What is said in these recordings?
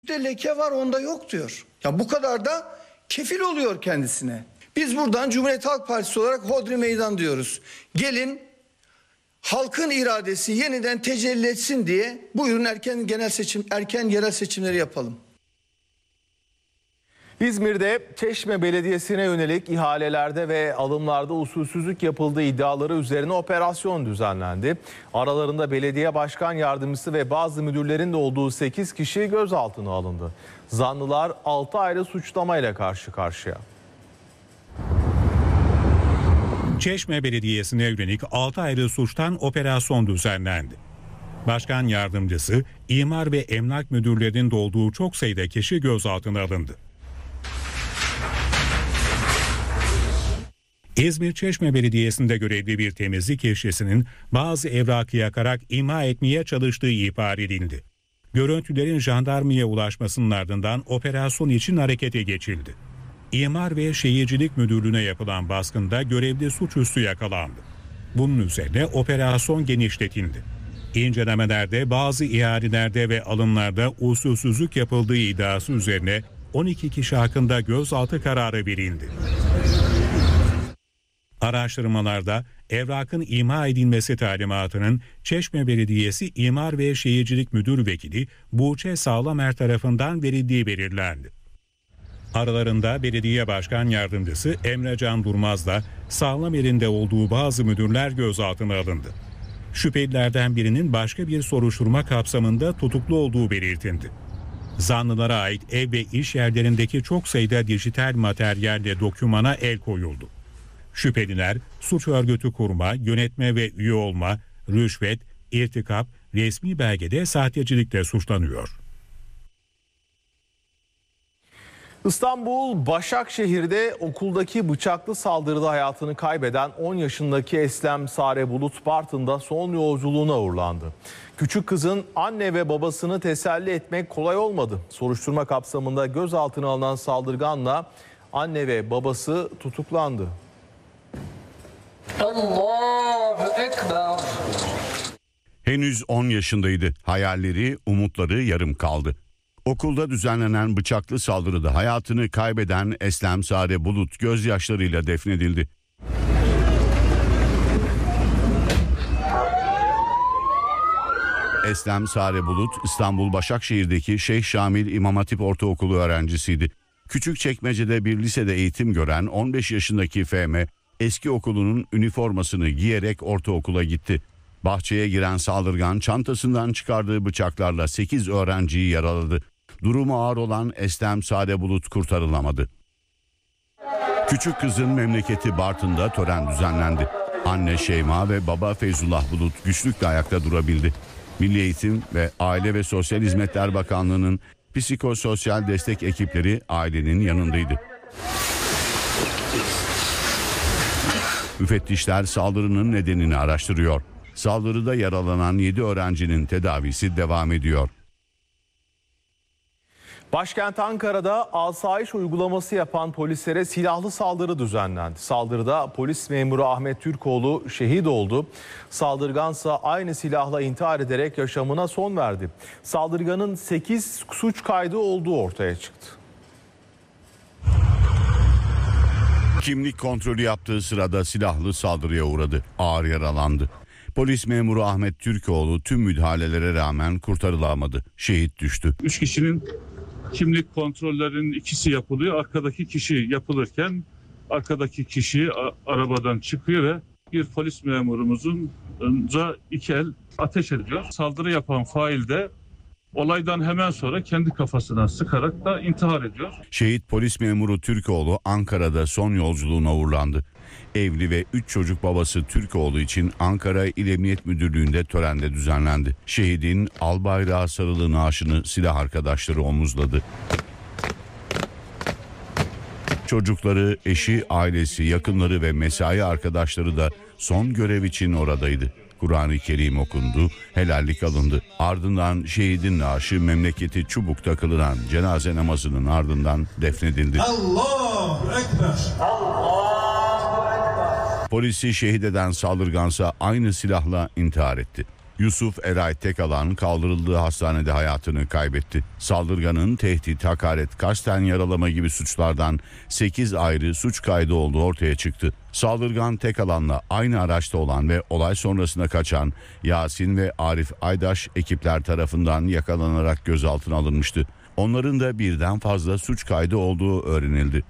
de leke var, onda yok diyor. Ya bu kadar da kefil oluyor kendisine. Biz buradan Cumhuriyet Halk Partisi olarak hodri meydan diyoruz. Gelin halkın iradesi yeniden tecelli etsin diye buyurun erken yerel seçimleri yapalım. İzmir'de Çeşme Belediyesi'ne yönelik ihalelerde ve alımlarda usulsüzlük yapıldığı iddiaları üzerine operasyon düzenlendi. Aralarında belediye başkan yardımcısı ve bazı müdürlerin de olduğu 8 kişi gözaltına alındı. Zanlılar 6 ayrı suçlamayla karşı karşıya. Çeşme Belediyesi'ne yönelik 6 ayrı suçtan operasyon düzenlendi. Başkan yardımcısı, imar ve emlak müdürlerinin de olduğu çok sayıda kişi gözaltına alındı. İzmir Çeşme Belediyesi'nde görevli bir temizlik işçisinin bazı evrakı yakarak imha etmeye çalıştığı ihbar edildi. Görüntülerin jandarmaya ulaşmasının ardından operasyon için harekete geçildi. İmar ve Şehircilik Müdürlüğü'ne yapılan baskında görevli suçüstü yakalandı. Bunun üzerine operasyon genişletildi. İncelemelerde bazı ihalelerde ve alımlarda usulsüzlük yapıldığı iddiası üzerine 12 kişi hakkında gözaltı kararı verildi. Araştırmalarda evrakın imha edilmesi talimatının Çeşme Belediyesi İmar ve Şehircilik Müdür Vekili Buğçe Sağlamer tarafından verildiği belirlendi. Aralarında belediye başkan yardımcısı Emre Can Durmaz'la Sağlamer'in de olduğu bazı müdürler gözaltına alındı. Şüphelilerden birinin başka bir soruşturma kapsamında tutuklu olduğu belirtildi. Zanlılara ait ev ve iş yerlerindeki çok sayıda dijital materyalle dokümana el koyuldu. Şüpheliler suç örgütü kurma, yönetme ve üye olma, rüşvet, irtikap, resmi belgede sahtecilikle suçlanıyor. İstanbul Başakşehir'de okuldaki bıçaklı saldırıda hayatını kaybeden 10 yaşındaki Eslem Sare Bulut Bartın'da son yolculuğuna uğurlandı. Küçük kızın anne ve babasını teselli etmek kolay olmadı. Soruşturma kapsamında gözaltına alınan saldırganla anne ve babası tutuklandı. Allahu Ekber. Henüz 10 yaşındaydı. Hayalleri, umutları yarım kaldı. Okulda düzenlenen bıçaklı saldırıda hayatını kaybeden Eslem Sare Bulut gözyaşlarıyla defnedildi. Eslem Sare Bulut, İstanbul Başakşehir'deki Şeyh Şamil İmam Hatip Ortaokulu öğrencisiydi. Küçükçekmece'de bir lisede eğitim gören 15 yaşındaki FM, eski okulunun üniformasını giyerek ortaokula gitti. Bahçeye giren saldırgan çantasından çıkardığı bıçaklarla 8 öğrenciyi yaraladı. Durumu ağır olan Eslem Sare Bulut kurtarılamadı. Küçük kızın memleketi Bartın'da tören düzenlendi. Anne Şeyma ve baba Feyzullah Bulut güçlükle ayakta durabildi. Milli Eğitim ve Aile ve Sosyal Hizmetler Bakanlığı'nın psikososyal destek ekipleri ailenin yanındaydı. Müfettişler saldırının nedenini araştırıyor. Saldırıda yaralanan 7 öğrencinin tedavisi devam ediyor. Başkent Ankara'da asayiş uygulaması yapan polislere silahlı saldırı düzenlendi. Saldırıda polis memuru Ahmet Türkoğlu şehit oldu. Saldırgansa aynı silahla intihar ederek yaşamına son verdi. Saldırganın 8 suç kaydı olduğu ortaya çıktı. Kimlik kontrolü yaptığı sırada silahlı saldırıya uğradı. Ağır yaralandı. Polis memuru Ahmet Türkoğlu tüm müdahalelere rağmen kurtarılamadı. Şehit düştü. 3 kişinin kimlik kontrollerinin ikisi yapılıyor. Arkadaki kişi yapılırken arkadaki kişi arabadan çıkıyor ve bir polis memurumuzun iki el ateş ediyor. Saldırı yapan fail de olaydan hemen sonra kendi kafasına sıkarak da intihar ediyor. Şehit polis memuru Türkoğlu Ankara'da son yolculuğuna uğurlandı. Evli ve 3 çocuk babası Türkoğlu için Ankara İl Emniyet Müdürlüğü'nde törende düzenlendi. Şehidin al bayrağı sarılı naaşını silah arkadaşları omuzladı. Çocukları, eşi, ailesi, yakınları ve mesai arkadaşları da son görev için oradaydı. Kur'an-ı Kerim okundu, helallik alındı. Ardından şehidin naaşı memleketi Çubuk'ta kılınan cenaze namazının ardından defnedildi. Allahu Ekber. Polisi şehit eden saldırgansa aynı silahla intihar etti. Yusuf Eray Tekalan kaldırıldığı hastanede hayatını kaybetti. Saldırganın tehdit, hakaret, kasten yaralama gibi suçlardan 8 ayrı suç kaydı olduğu ortaya çıktı. Saldırgan Tekalan'la aynı araçta olan ve olay sonrasında kaçan Yasin ve Arif Aydaş ekipler tarafından yakalanarak gözaltına alınmıştı. Onların da birden fazla suç kaydı olduğu öğrenildi.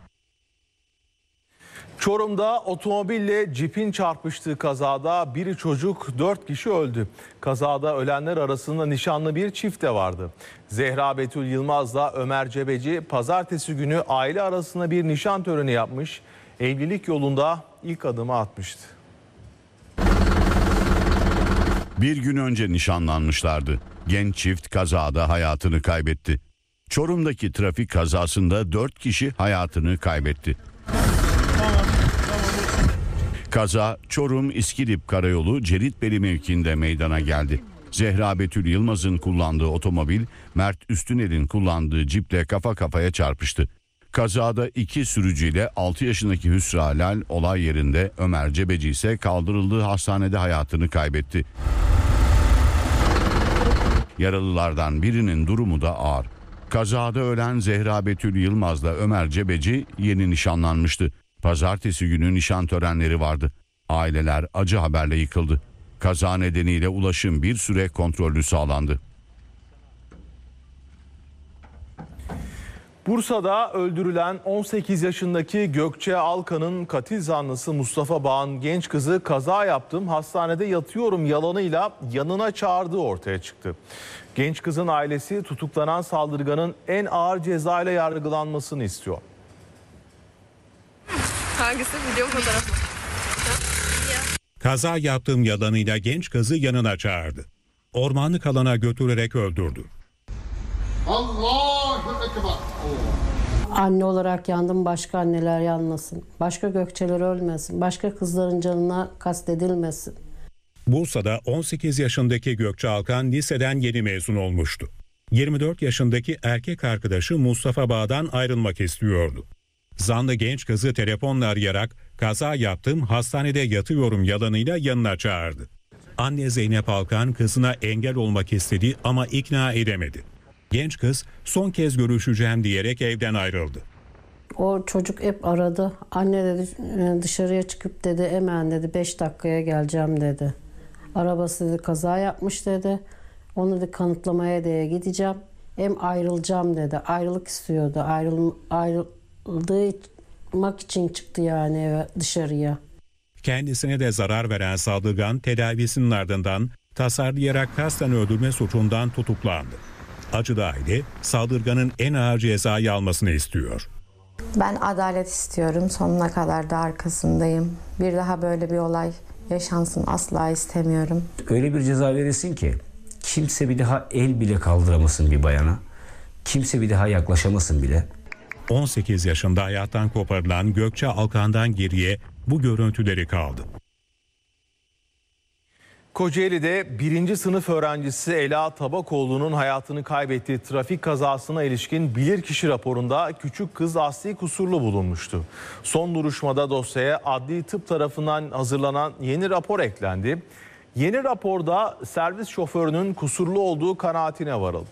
Çorum'da otomobille cipin çarpıştığı kazada biri çocuk 4 kişi öldü. Kazada ölenler arasında nişanlı bir çift de vardı. Zehra Betül Yılmaz'la Ömer Cebeci pazartesi günü aile arasında bir nişan töreni yapmış. Evlilik yolunda ilk adımı atmıştı. Bir gün önce nişanlanmışlardı. Genç çift kazada hayatını kaybetti. Çorum'daki trafik kazasında 4 kişi hayatını kaybetti. Kaza Çorum İskilip Karayolu Ceritbeli mevkiinde meydana geldi. Zehra Betül Yılmaz'ın kullandığı otomobil Mert Üstüner'in kullandığı ciple kafa kafaya çarpıştı. Kazada 2 sürücüyle 6 yaşındaki Hüsra Lal olay yerinde, Ömer Cebeci ise kaldırıldığı hastanede hayatını kaybetti. Yaralılardan birinin durumu da ağır. Kazada ölen Zehra Betül Yılmaz'la Ömer Cebeci yeni nişanlanmıştı. Pazartesi günü nişan törenleri vardı. Aileler acı haberle yıkıldı. Kaza nedeniyle ulaşım bir süre kontrollü sağlandı. Bursa'da öldürülen 18 yaşındaki Gökçe Alkan'ın katil zanlısı Mustafa Bağ'ın genç kızı kaza yaptım, hastanede yatıyorum yalanıyla yanına çağırdığı ortaya çıktı. Genç kızın ailesi tutuklanan saldırganın en ağır cezayla yargılanmasını istiyor. Hangisi? Video fotoğrafı. Kaza yaptığım yalanıyla genç kızı yanına çağırdı. Ormanlık alana götürerek öldürdü. Allahu Ekber. Anne olarak yandım, başka anneler yanmasın. Başka Gökçeler ölmesin. Başka kızların canına kastedilmesin. Bursa'da 18 yaşındaki Gökçe Alkan liseden yeni mezun olmuştu. 24 yaşındaki erkek arkadaşı Mustafa Bağ'dan ayrılmak istiyordu. Zanlı genç kızı telefonla arayarak kaza yaptım, hastanede yatıyorum yalanıyla yanına çağırdı. Anne Zeynep Alkan kızına engel olmak istedi ama ikna edemedi. Genç kız son kez görüşeceğim diyerek evden ayrıldı. O çocuk hep aradı. Anne dedi dışarıya çıkıp dedi hemen dedi 5 dakikaya geleceğim dedi. Arabası dedi kaza yapmış dedi. Onu da kanıtlamaya diye gideceğim. Hem ayrılacağım dedi. Ayrılık istiyordu. Ayrılmak için çıktı yani eve, dışarıya. Kendisine de zarar veren saldırgan tedavisinin ardından tasarlayarak kasten öldürme suçundan tutuklandı. Acılı aile saldırganın en ağır cezayı almasını istiyor. Ben adalet istiyorum. Sonuna kadar da arkasındayım. Bir daha böyle bir olay yaşansın asla istemiyorum. Öyle bir ceza verilsin ki kimse bir daha el bile kaldıramasın bir bayana. Kimse bir daha yaklaşamasın bile. 18 yaşında hayattan koparılan Gökçe Alkan'dan geriye bu görüntüleri kaldı. Kocaeli'de 1. sınıf öğrencisi Ela Tabakoğlu'nun hayatını kaybettiği trafik kazasına ilişkin bilirkişi raporunda küçük kız asli kusurlu bulunmuştu. Son duruşmada dosyaya adli tıp tarafından hazırlanan yeni rapor eklendi. Yeni raporda servis şoförünün kusurlu olduğu kanaatine varıldı.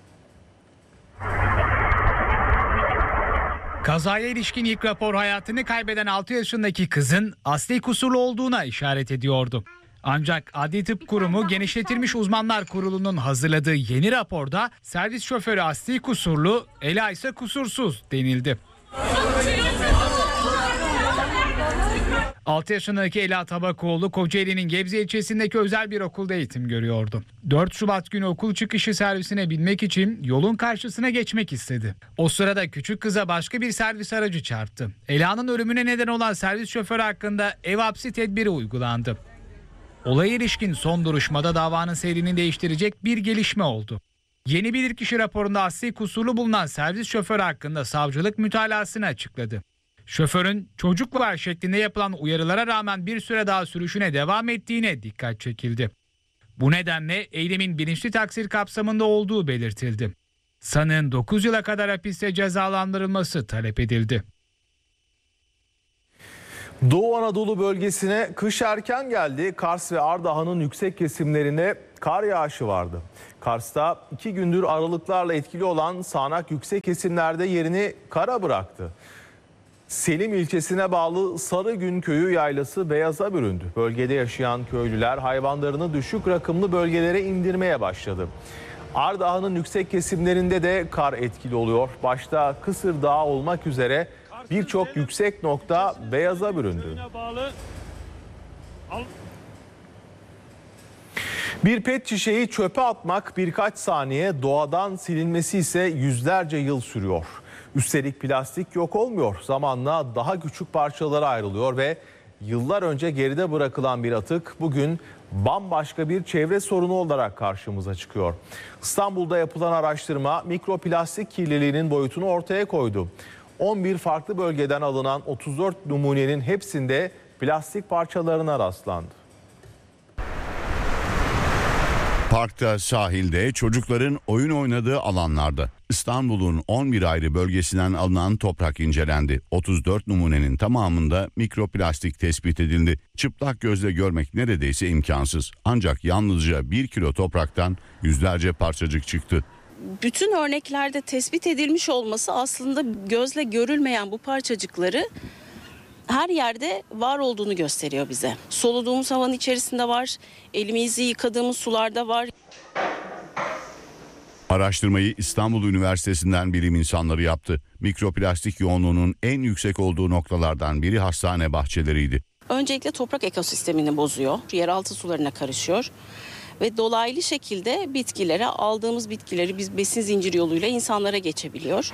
Kazaya ilişkin ilk rapor hayatını kaybeden 6 yaşındaki kızın asli kusurlu olduğuna işaret ediyordu. Ancak Adli Tıp Kurumu Genişletilmiş Uzmanlar Kurulu'nun hazırladığı yeni raporda servis şoförü asli kusurlu, Ela ise kusursuz denildi. 6 yaşındaki Ela Tabakoğlu Kocaeli'nin Gebze ilçesindeki özel bir okulda eğitim görüyordu. 4 Şubat günü okul çıkışı servisine binmek için yolun karşısına geçmek istedi. O sırada küçük kıza başka bir servis aracı çarptı. Ela'nın ölümüne neden olan servis şoförü hakkında ev hapsi tedbiri uygulandı. Olaya ilişkin son duruşmada davanın seyrini değiştirecek bir gelişme oldu. Yeni bilirkişi raporunda asli kusurlu bulunan servis şoförü hakkında savcılık mütalasını açıkladı. Şoförün çocuk var şeklinde yapılan uyarılara rağmen bir süre daha sürüşüne devam ettiğine dikkat çekildi. Bu nedenle eylemin bilinçli taksir kapsamında olduğu belirtildi. Sanığın 9 yıla kadar hapiste cezalandırılması talep edildi. Doğu Anadolu bölgesine kış erken geldi. Kars ve Ardahan'ın yüksek kesimlerine kar yağışı vardı. Kars'ta 2 gündür aralıklarla etkili olan sağanak yüksek kesimlerde yerini kara bıraktı. Selim ilçesine bağlı Sarıgün köyü yaylası beyaza büründü. Bölgede yaşayan köylüler hayvanlarını düşük rakımlı bölgelere indirmeye başladı. Ardahan'ın yüksek kesimlerinde de kar etkili oluyor. Başta Kısır Dağı olmak üzere birçok yüksek nokta beyaza büründü. Bir pet şişeyi çöpe atmak birkaç saniye, doğadan silinmesi ise yüzlerce yıl sürüyor. Üstelik plastik yok olmuyor. Zamanla daha küçük parçalara ayrılıyor ve yıllar önce geride bırakılan bir atık bugün bambaşka bir çevre sorunu olarak karşımıza çıkıyor. İstanbul'da yapılan araştırma mikroplastik kirliliğinin boyutunu ortaya koydu. 11 farklı bölgeden alınan 34 numunenin hepsinde plastik parçalarına rastlandı. Parkta, sahilde, çocukların oyun oynadığı alanlarda İstanbul'un 11 ayrı bölgesinden alınan toprak incelendi. 34 numunenin tamamında mikroplastik tespit edildi. Çıplak gözle görmek neredeyse imkansız. Ancak yalnızca 1 kilo topraktan yüzlerce parçacık çıktı. Bütün örneklerde tespit edilmiş olması aslında gözle görülmeyen bu parçacıkları her yerde var olduğunu gösteriyor bize. Soluduğumuz havanın içerisinde var, elimizi yıkadığımız sularda var. Araştırmayı İstanbul Üniversitesi'nden bilim insanları yaptı. Mikroplastik yoğunluğunun en yüksek olduğu noktalardan biri hastane bahçeleriydi. Öncelikle toprak ekosistemini bozuyor, yeraltı sularına karışıyor ve dolaylı şekilde bitkilere, aldığımız bitkileri biz besin zinciri yoluyla insanlara geçebiliyor.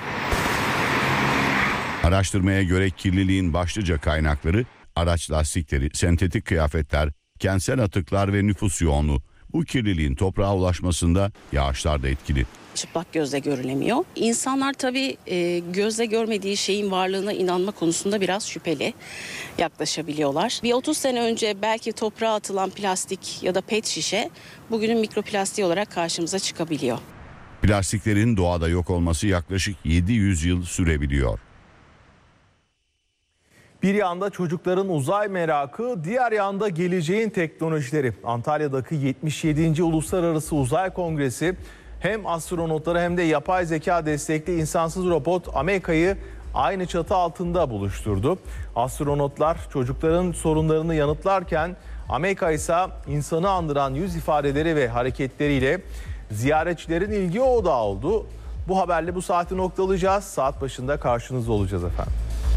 Araştırmaya göre kirliliğin başlıca kaynakları araç lastikleri, sentetik kıyafetler, kentsel atıklar ve nüfus yoğunluğu. Bu kirliliğin toprağa ulaşmasında yağışlar da etkili. Çıplak gözle görülemiyor. İnsanlar tabii gözle görmediği şeyin varlığına inanma konusunda biraz şüpheli yaklaşabiliyorlar. Bir 30 sene önce belki toprağa atılan plastik ya da pet şişe bugünün mikroplastiği olarak karşımıza çıkabiliyor. Plastiklerin doğada yok olması yaklaşık 700 yıl sürebiliyor. Bir yanda çocukların uzay merakı, diğer yanda geleceğin teknolojileri. Antalya'daki 77. Uluslararası Uzay Kongresi hem astronotları hem de yapay zeka destekli insansız robot Ameka'yı aynı çatı altında buluşturdu. Astronotlar çocukların sorunlarını yanıtlarken Ameka ise insanı andıran yüz ifadeleri ve hareketleriyle ziyaretçilerin ilgi odağı oldu. Bu haberle bu saati noktalayacağız. Saat başında karşınızda olacağız efendim.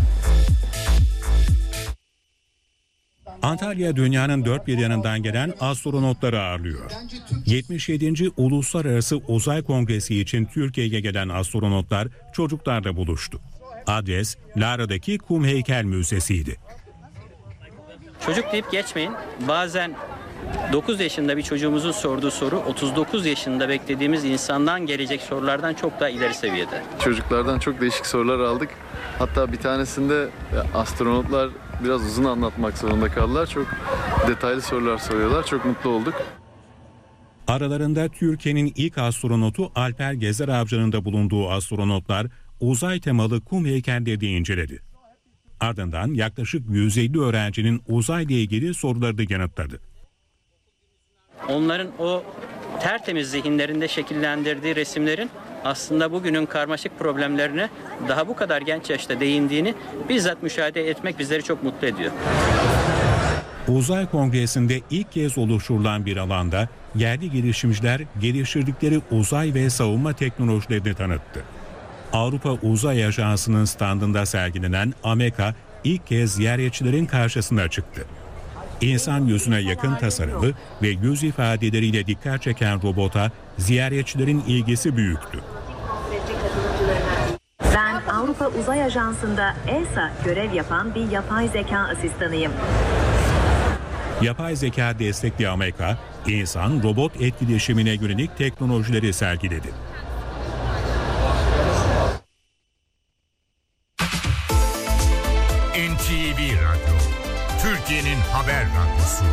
Antalya dünyanın dört bir yanından gelen astronotları ağırlıyor. 77. Uluslararası Uzay Kongresi için Türkiye'ye gelen astronotlar çocuklarla buluştu. Adres Lara'daki Kum Heykel Müzesi'ydi. Çocuk deyip geçmeyin. Bazen 9 yaşında bir çocuğumuzun sorduğu soru 39 yaşında beklediğimiz insandan gelecek sorulardan çok daha ileri seviyede. Çocuklardan çok değişik sorular aldık. Hatta bir tanesinde astronotlar biraz uzun anlatmak zorunda kaldılar. Çok detaylı sorular soruyorlar. Çok mutlu olduk. Aralarında Türkiye'nin ilk astronotu Alper Gezer Avcı'nın da bulunduğu astronotlar uzay temalı kum heykelleri inceledi. Ardından yaklaşık 150 öğrencinin uzayla ilgili sorularını yanıtladı. Onların o tertemiz zihinlerinde şekillendirdiği resimlerin aslında bugünün karmaşık problemlerine daha bu kadar genç yaşta değindiğini bizzat müşahede etmek bizleri çok mutlu ediyor. Uzay Kongresi'nde ilk kez oluşturulan bir alanda yerli girişimciler geliştirdikleri uzay ve savunma teknolojilerini tanıttı. Avrupa Uzay Ajansı'nın standında sergilenen Ameka ilk kez ziyaretçilerin karşısına çıktı. İnsan yüzüne yakın tasarımı ve yüz ifadeleriyle dikkat çeken robota ziyaretçilerin ilgisi büyüktü. Ben Avrupa Uzay Ajansı'nda ESA görev yapan bir yapay zeka asistanıyım. Yapay zeka destekli Ameka, insan-robot etkileşimine yönelik teknolojileri sergiledi. NTV Radyo, Türkiye'nin haber radyosu.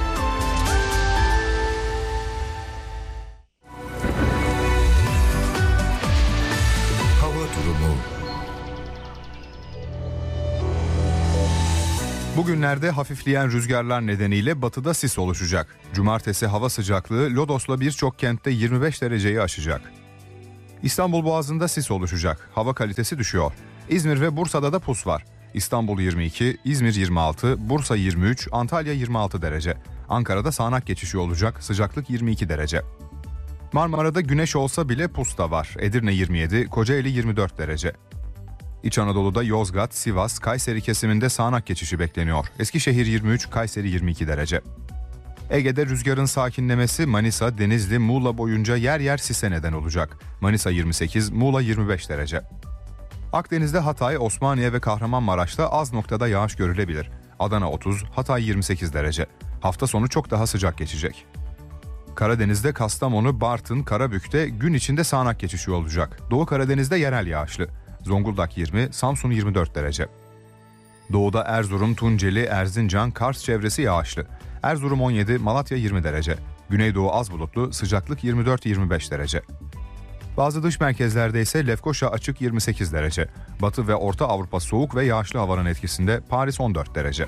Hava durumu. Bugünlerde hafifleyen rüzgarlar nedeniyle batıda sis oluşacak. Cumartesi hava sıcaklığı Lodos'la birçok kentte 25 dereceyi aşacak. İstanbul Boğazı'nda sis oluşacak. Hava kalitesi düşüyor. İzmir ve Bursa'da da pus var. İstanbul 22, İzmir 26, Bursa 23, Antalya 26 derece. Ankara'da sağanak geçişi olacak. Sıcaklık 22 derece. Marmara'da güneş olsa bile pus da var. Edirne 27, Kocaeli 24 derece. İç Anadolu'da Yozgat, Sivas, Kayseri kesiminde sağanak geçişi bekleniyor. Eskişehir 23, Kayseri 22 derece. Ege'de rüzgarın sakinlemesi Manisa, Denizli, Muğla boyunca yer yer sise neden olacak. Manisa 28, Muğla 25 derece. Akdeniz'de Hatay, Osmaniye ve Kahramanmaraş'ta az noktada yağış görülebilir. Adana 30, Hatay 28 derece. Hafta sonu çok daha sıcak geçecek. Karadeniz'de Kastamonu, Bartın, Karabük'te gün içinde sağanak geçişi olacak. Doğu Karadeniz'de yerel yağışlı. Zonguldak 20, Samsun 24 derece. Doğuda Erzurum, Tunceli, Erzincan, Kars çevresi yağışlı. Erzurum 17, Malatya 20 derece. Güneydoğu az bulutlu, sıcaklık 24-25 derece. Bazı dış merkezlerde ise Lefkoşa açık 28 derece. Batı ve Orta Avrupa soğuk ve yağışlı havanın etkisinde Paris 14 derece.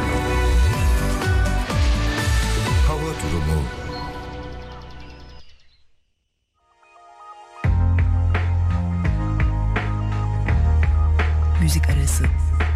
Hava durumu. Müzik arası.